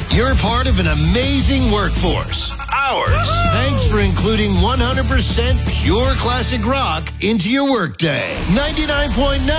You're part of an amazing workforce. Ours. Thanks for including 100% pure classic rock into your workday. 99.9